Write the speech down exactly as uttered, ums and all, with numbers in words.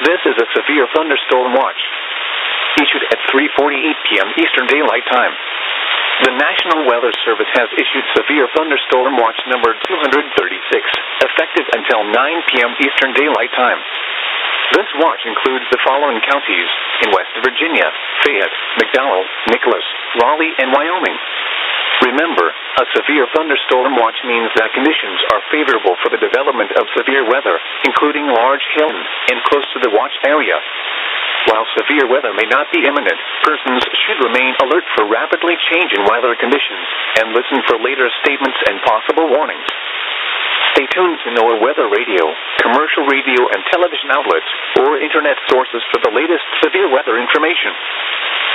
This is a severe thunderstorm watch, issued at three forty-eight p.m. Eastern Daylight Time. The National Weather Service has issued severe thunderstorm watch number two hundred thirty-six, effective until nine p.m. Eastern Daylight Time. This watch includes the following counties in West Virginia: Fayette, McDowell, Nicholas, Raleigh, and Wyoming. Remember, a severe thunderstorm watch means that conditions are favorable for the development of severe weather, including large hail and close to the watch area. While severe weather may not be imminent, persons should remain alert for rapidly changing weather conditions and listen for later statements and possible warnings. Stay tuned to NOAA Weather Radio, commercial radio and television outlets, or internet sources for the latest severe weather information.